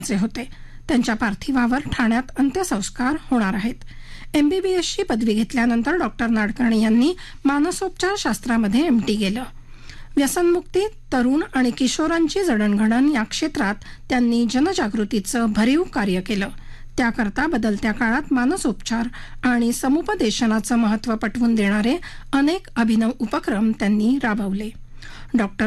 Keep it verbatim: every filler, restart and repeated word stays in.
चे होते. त्यांच्या पार्थिवावर ठाण्यात अंत्यसंस्कार होणार आहेत. एमबीबीएसची पदवी घेतल्यानंतर डॉक्टर नाडकर्णी यांनी मानसोपचार शास्त्रामध्ये एमटी केलं. व्यसनमुक्ती, तरुण आणि किशोरांची जडणघडण या क्षेत्रात त्यांनी जनजागृतीचं भरीव कार्य केलं. त्याकरता बदलत्या काळात मानसोपचार आणि समुपदेशनाचं महत्त्व पटवून देणारे अनेक अभिनव उपक्रम त्यांनी राबवले. डॉक्टर